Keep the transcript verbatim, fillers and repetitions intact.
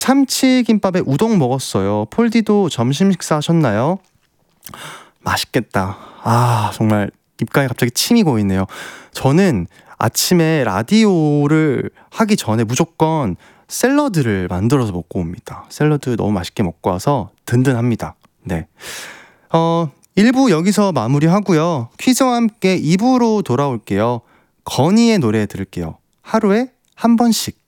참치김밥에 우동 먹었어요. 폴디도 점심 식사 하셨나요? 맛있겠다. 아, 정말 입가에 갑자기 침이 고이네요. 저는 아침에 라디오를 하기 전에 무조건 샐러드를 만들어서 먹고 옵니다. 샐러드 너무 맛있게 먹고 와서 든든합니다. 네. 어, 일 부 여기서 마무리하고요. 퀴즈와 함께 이 부로 돌아올게요. 건이의 노래 들을게요. 하루에 한 번씩.